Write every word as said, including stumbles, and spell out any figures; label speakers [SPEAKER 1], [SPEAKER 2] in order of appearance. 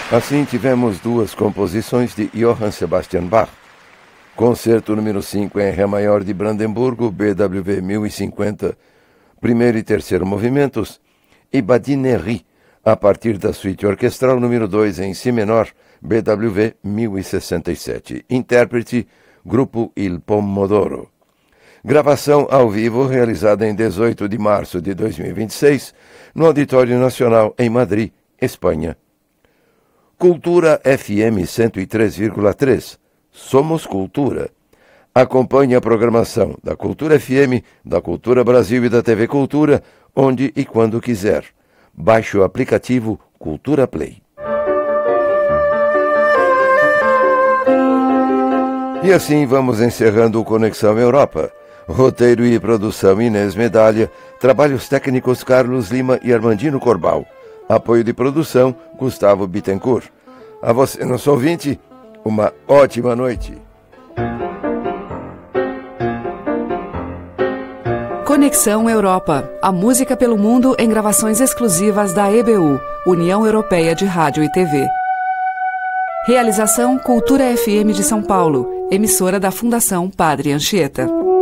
[SPEAKER 1] Assim, tivemos duas composições de Johann Sebastian Bach. Concerto número cinco em Ré maior de Brandemburgo, B W V mil e cinquenta, primeiro e terceiro movimentos, e Badinerie, a partir da suíte orquestral número dois em Si menor, B W V mil e sessenta e sete. Intérprete, Grupo Il Pomodoro. Gravação ao vivo realizada em dezoito de março de dois mil e vinte e seis, no Auditório Nacional em Madrid, Espanha. Cultura F M cento e três vírgula três. Somos Cultura. Acompanhe a programação da Cultura F M, da Cultura Brasil e da T V Cultura, onde e quando quiser. Baixe o aplicativo Cultura Play. E assim vamos encerrando o Conexão Europa. Roteiro e produção Inês Medalha. Trabalhos técnicos Carlos Lima e Armandino Corbal. Apoio de produção Gustavo Bittencourt. A você, nosso ouvinte, uma ótima noite.
[SPEAKER 2] Conexão Europa. A música pelo mundo em gravações exclusivas da E B U, União Europeia de Rádio e T V. Realização Cultura F M de São Paulo, emissora da Fundação Padre Anchieta.